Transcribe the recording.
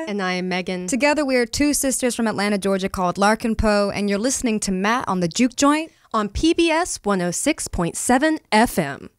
And I am Megan. Together, we are two sisters from Atlanta, Georgia called Larkin Poe, and you're listening to Matt on the Juke Joint on PBS 106.7 FM.